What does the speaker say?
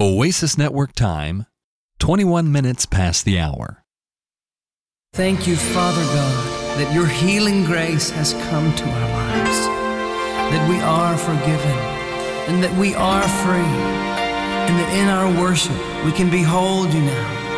Oasis Network time, 21 minutes past the hour. Thank you, Father God, that your healing grace has come to our lives, that we are forgiven, and that we are free, and that in our worship we can behold you now